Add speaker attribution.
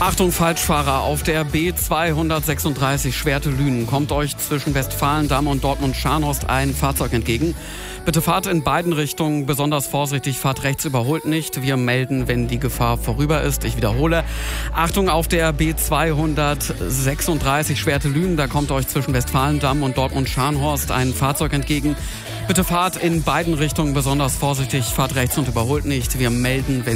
Speaker 1: Achtung, Falschfahrer, auf der B236 Schwerte-Lünen kommt euch zwischen Westfalendamm und Dortmund-Scharnhorst ein Fahrzeug entgegen. Bitte fahrt in beiden Richtungen besonders vorsichtig, fahrt rechts, überholt nicht. Wir melden, wenn die Gefahr vorüber ist. Ich wiederhole, Achtung, auf der B236 Schwerte-Lünen, da kommt euch zwischen Westfalendamm und Dortmund-Scharnhorst ein Fahrzeug entgegen. Bitte fahrt in beiden Richtungen besonders vorsichtig, fahrt rechts und überholt nicht. Wir melden, wenn